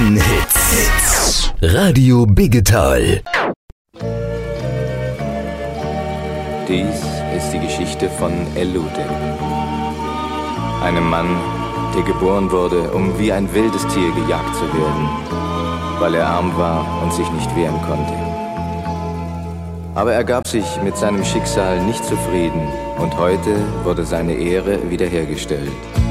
besten Hits. Radio Biggetal. Dies ist die Geschichte von Eludin. Einem Mann, der geboren wurde, um wie ein wildes Tier gejagt zu werden, weil er arm war und sich nicht wehren konnte. Aber er gab sich mit seinem Schicksal nicht zufrieden und heute wurde seine Ehre wiederhergestellt.